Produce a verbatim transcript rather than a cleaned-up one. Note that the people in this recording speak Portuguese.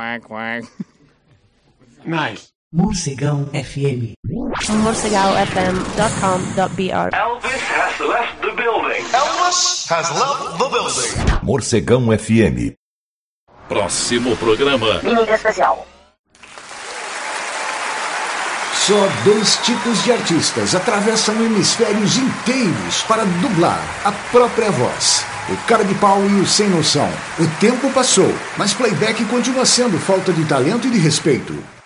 quack, quack. Nice. Morcegão F M. morcegal f m dot com dot b r. Elvis has left the building. Elvis has left the building. Morcegão F M. Próximo programa. Mídia especial. Só dois tipos de artistas atravessam hemisférios inteiros para dublar a própria voz. O cara de pau e o sem noção. O tempo passou, mas playback continua sendo falta de talento e de respeito.